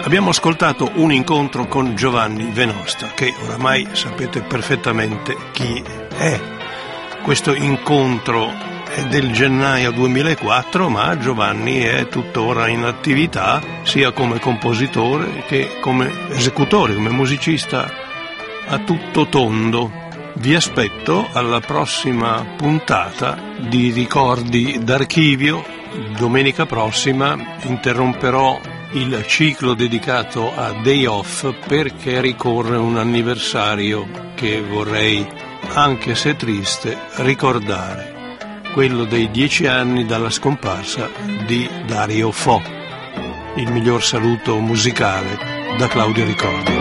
Abbiamo ascoltato un incontro con Giovanni Venosta, che oramai sapete perfettamente chi è. Questo incontro è del gennaio 2004, ma Giovanni è tuttora in attività sia come compositore che come esecutore, come musicista a tutto tondo. Vi aspetto alla prossima puntata di Ricordi d'Archivio. Domenica prossima interromperò il ciclo dedicato a Day Off perché ricorre un anniversario che vorrei, anche se triste, ricordare, quello dei 10 anni dalla scomparsa di Dario Fo. Il miglior saluto musicale da Claudio Ricordi.